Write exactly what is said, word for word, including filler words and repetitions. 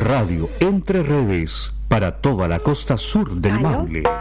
Radio Entre Redes para toda la costa sur del ¿Aló? Maule.